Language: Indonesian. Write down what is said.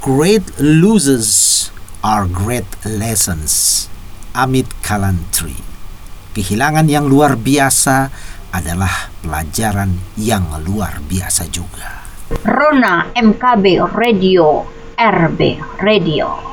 Great losses are great lessons. Amit Kalantri. Kehilangan yang luar biasa adalah pelajaran yang luar biasa juga. Rona MKB Radio, RB Radio.